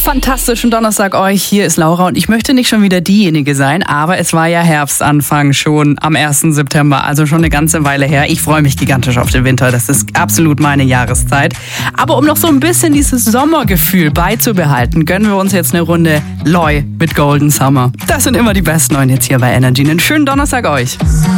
Fantastischen Donnerstag euch. Hier ist Laura und ich möchte nicht schon wieder diejenige sein, aber es war ja Herbstanfang schon am 1. September, also schon eine ganze Weile her. Ich freue mich gigantisch auf den Winter, das ist absolut meine Jahreszeit. Aber um noch so ein bisschen dieses Sommergefühl beizubehalten, gönnen wir uns jetzt eine Runde Loi mit Golden Summer. Das sind immer die besten neuen Hits hier bei Energy. Einen schönen Donnerstag euch.